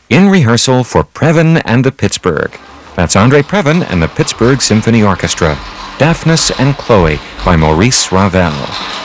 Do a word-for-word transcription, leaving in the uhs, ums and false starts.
in rehearsal for Previn and the Pittsburgh. That's Andre Previn and the Pittsburgh Symphony Orchestra. Daphnis and Chloe by Maurice Ravel.